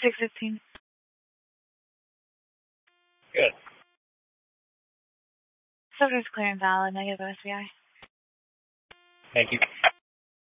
6:15. Good. Subject's clear and valid. Negative SBI. Thank you.